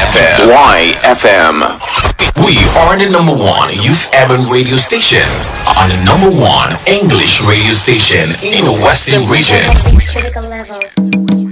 YFM. We are the number one youth urban radio station and the number one English radio station in the Western region. Critical levels.